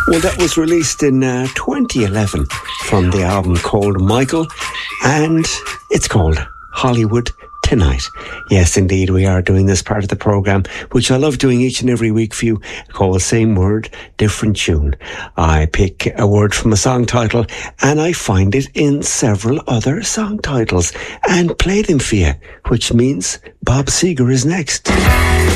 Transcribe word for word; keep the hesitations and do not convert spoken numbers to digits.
Well, that was released in uh, twenty eleven from the album called Michael, and it's called Hollywood Tonight. Yes, indeed, we are doing this part of the programme, which I love doing each and every week for you, called Same Word, Different Tune. I pick a word from a song title and I find it in several other song titles and play them for you, which means Bob Seger is next.